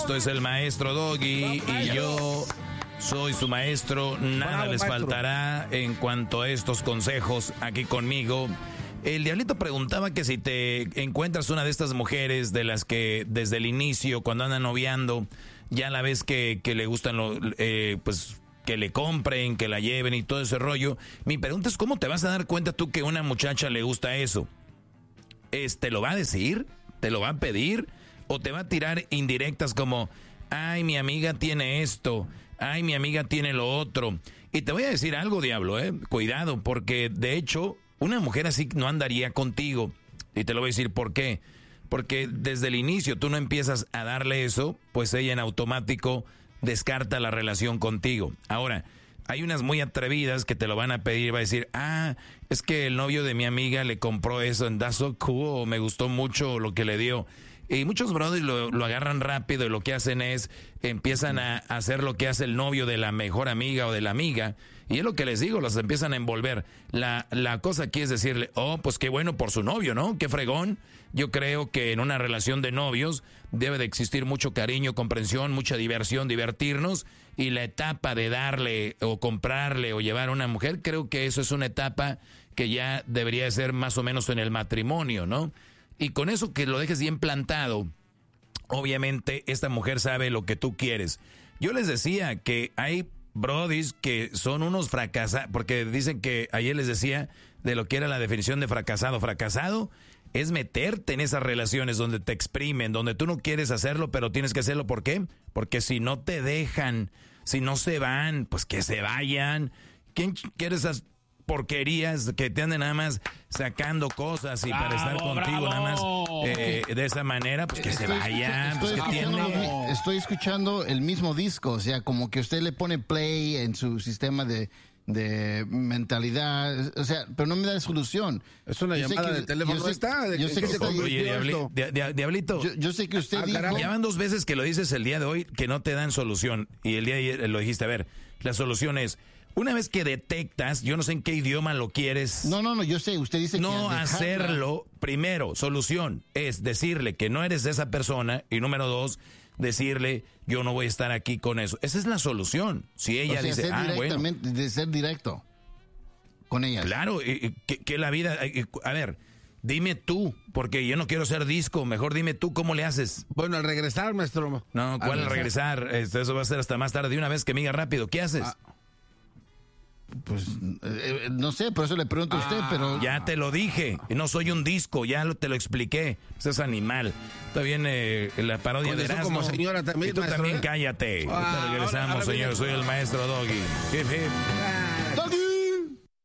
Esto es el maestro Doggy y yo soy su maestro. Nada les faltará en cuanto a estos consejos aquí conmigo. El Diablito preguntaba que si te encuentras una de estas mujeres de las que desde el inicio, cuando andan noviando, ya la ves que le gustan, pues que le compren, que la lleven y todo ese rollo. Mi pregunta es, ¿cómo te vas a dar cuenta tú que a una muchacha le gusta eso? ¿Te lo va a decir? ¿Te lo va a pedir? ¿O te va a tirar indirectas como, ay, mi amiga tiene esto, ay, mi amiga tiene lo otro? Y te voy a decir algo, Diablo, cuidado, porque de hecho, una mujer así no andaría contigo. Y te lo voy a decir por qué. Porque desde el inicio tú no empiezas a darle eso, pues ella en automático descarta la relación contigo. Ahora, hay unas muy atrevidas que te lo van a pedir, va a decir, es que el novio de mi amiga le compró eso en That's So Cool, o me gustó mucho lo que le dio. Y muchos brothers lo agarran rápido y lo que hacen es, empiezan a hacer lo que hace el novio de la mejor amiga o de la amiga. Y es lo que les digo, los empiezan a envolver. La cosa aquí es decirle, pues qué bueno por su novio, ¿no? Qué fregón. Yo creo que en una relación de novios debe de existir mucho cariño, comprensión, mucha diversión, divertirnos. Y la etapa de darle o comprarle o llevar a una mujer, creo que eso es una etapa que ya debería de ser más o menos en el matrimonio, ¿no? Y con eso que lo dejes bien plantado, obviamente esta mujer sabe lo que tú quieres. Yo les decía que hay brodis que son unos fracasados, porque dicen que ayer les decía de lo que era la definición de fracasado. Fracasado es meterte en esas relaciones donde te exprimen, donde tú no quieres hacerlo, pero tienes que hacerlo. ¿Por qué? Porque si no te dejan, si no se van, pues que se vayan. ¿Quién quiere esas porquerías que te anden nada más sacando cosas y para estar contigo nada más de esa manera? Pues que se vayan. Estoy escuchando el mismo disco, o sea, como que usted le pone play en su sistema de mentalidad, o sea, pero no me da solución. Es una llamada de teléfono. Oye, Diablito, yo sé que usted dijo... Ya van 2 veces que lo dices el día de hoy que no te dan solución. Y el día de ayer lo dijiste. A ver, la solución es, una vez que detectas, yo no sé en qué idioma lo quieres. No, yo sé, usted dice que... No hacerlo, primero, solución, es decirle que no eres de esa persona. Y número 2, decirle, yo no voy a estar aquí con eso. Esa es la solución. Si ella dice, bueno. De ser directo con ella. Claro, que la vida... A ver, dime tú, porque yo no quiero ser disco. Mejor dime tú cómo le haces. Bueno, al regresar, maestro. No, ¿cuál al regresar? Eso va a ser hasta más tarde. De una vez que me diga rápido, ¿qué haces? Pues no sé, por eso le pregunto a usted, pero... Ya te lo dije, no soy un disco, ya te lo expliqué. Eso es animal. Está bien la parodia de Erasmo. Como señora también, y tú maestro, también cállate. Regresamos, señor. Soy el maestro Doggy. Doggy.